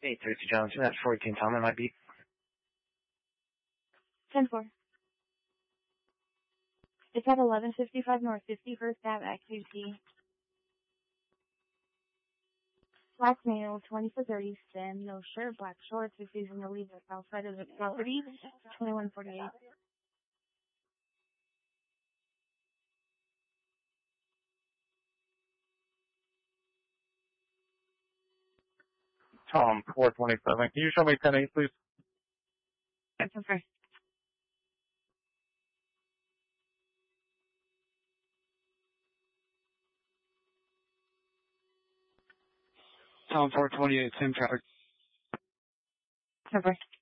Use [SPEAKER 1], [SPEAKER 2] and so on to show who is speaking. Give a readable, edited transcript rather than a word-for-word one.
[SPEAKER 1] 832 Johnson, that's 14 Tom, that might be.
[SPEAKER 2] 10-4. It's at 1155 North 51st Ave, XUC. Black male, 20 for 30, stand, no shirt, black shorts, refusing to leave the south side of the property, 2148.
[SPEAKER 3] Tom, 427. Can you show me 10-8, please?
[SPEAKER 2] That's okay.
[SPEAKER 4] Tom, 428, same traffic.
[SPEAKER 2] Okay.